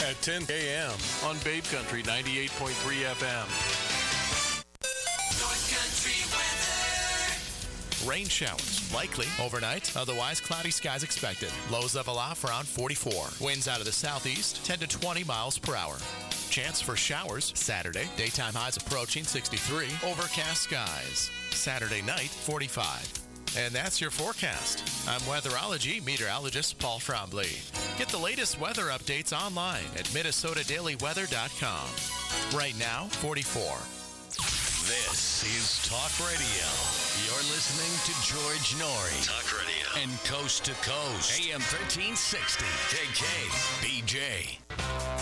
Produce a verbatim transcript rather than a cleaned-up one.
at ten a.m. on Babe Country ninety-eight point three F M. North Country weather. Rain showers likely overnight, otherwise cloudy skies expected. Lows level off around forty-four. Winds out of the southeast, ten to twenty miles per hour. Chance for showers Saturday. Daytime highs approaching sixty-three. Overcast skies. Saturday night, forty-five. And that's your forecast. I'm weatherology meteorologist Paul Trombley. Get the latest weather updates online at Minnesota Daily Weather dot com. Right now, forty-four. This is Talk Radio. You're listening to George Noory. Talk Radio. And Coast to Coast. A M thirteen sixty. K K B J.